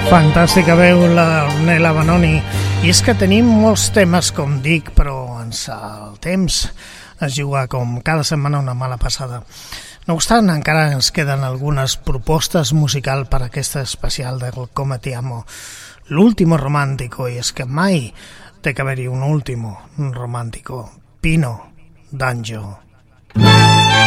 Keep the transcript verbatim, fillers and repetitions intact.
Fantàstica veu la Ornella Vanoni. I és que tenim molts temes, com dic, però ens el temps es juga com cada setmana una mala passada. No obstant, encara ens queden algunes propostes musical per a aquesta especial del Come Ti Amo, l'último romántico, i és que mai té que haver-hi un último romántico. Pino D'Angio.